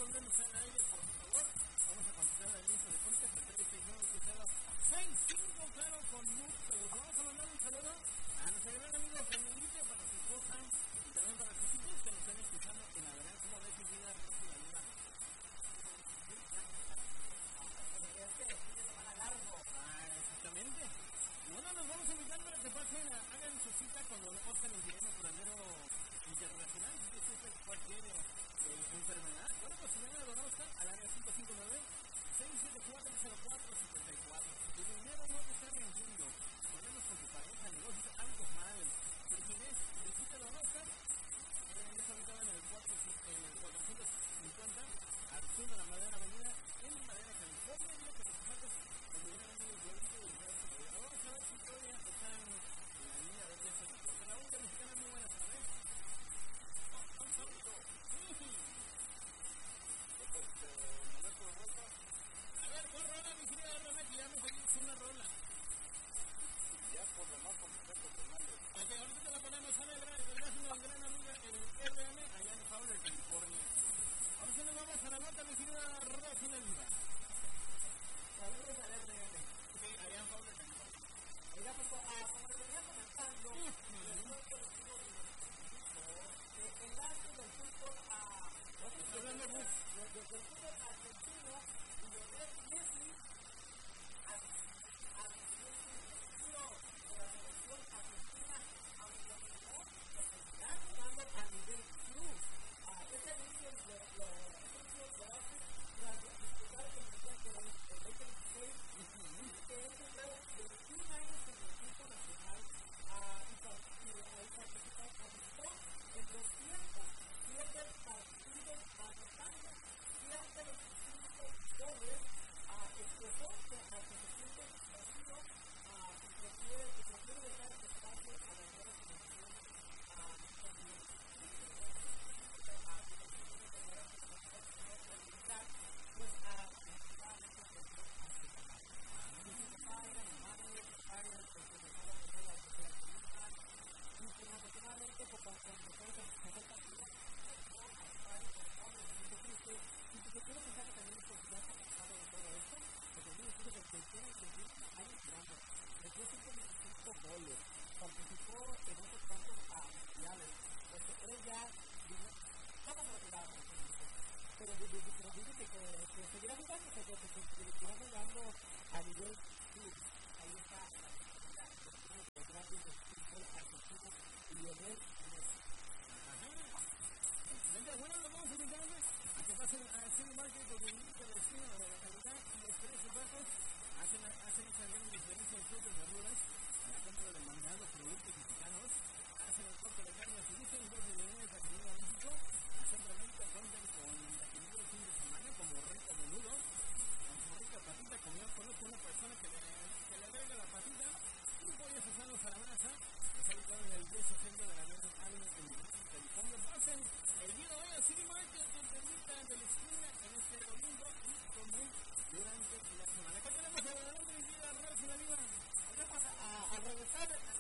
volvemos al aire, por favor. Vamos a contestar al inicio de Pónica, 3669 claro, con mucho gusto. Vamos a mandar un saludo a nuestro gran amigo Fernandito, para su esposa y también para sus hijos que nos están escuchando en la verdad. ¿Cómo ves su vida? Exactamente. Bueno, nos vamos a invitar para que pasen, hagan su cita con don Oscar Ingenio Curandero Internacional. Si usted cualquier enfermedad, bueno, pues si viene a don Oscar al área 559-674-0454. Si el dinero no te está rindiendo, problemas con tu pareja, negocios, algo mal, si tienes, visita a don Oscar. Está ubicado en el 450 al sur de la Madera Avenida, en Madera, California. Dile que los pases cuando llegan a el globito y vamos a ver si todavía están en la línea de esta situación. La única mexicana muy buena tarde. A ver, ¿cuál rola, mi querida Rona? Que ya me pedimos una rola. Ya por lo más completo, Fernando. Ok, ahorita te la ponemos a celebrar, ¿verdad? Es una gran amiga, el RM, allá en Fowler, California. Ahora sí nos vamos a la nota, mi querida Rosina Viva. Saludos al RM. Sí, allá en Fowler, California. Oiga, pues, como te venía comentando, el lazo del fútbol argentino y de Messi a la selección argentina, aunque no están jugando a nivel club. Este anuncio lo hace tras disputar el Mundial de 2026 que es un lado de 21 años en el equipo nacional y participó en 207 partidos anotando 125 goles. Expresó que a se siente vacío y prefiere dejar espacio a las nuevas generaciones goles, participó en otros campos mundiales, porque él ya estaba retirado, pero dice que seguirá jugando, que seguirá jugando a nivel club. Ahí está el gran del fútbol argentino y Lionel Messi. Bueno, lo vamos a invitar a que pasen a City Market, donde indica el destino de la calidad y los precios bajos. Hacen esa gran diferencia en frutas y verduras, en la compra de mandados, productos mexicanos. Hacen el corte de carne a su gusto en 2 de Leones de Avenida México. Centralmente cuentan con la comida de fin de semana, como rico menudo, con su rica patita. Conozco una persona que le agrega la patita y pollos asados a la brasa. Está ubicado en el 1060 de la Avenida en California. Pasen el día de hoy a City Market, en Permita de la esquina, en este domingo y también durante la semana. ¿Qué tenemos adelante, mi vida Rosina Viva? Vamos a regresar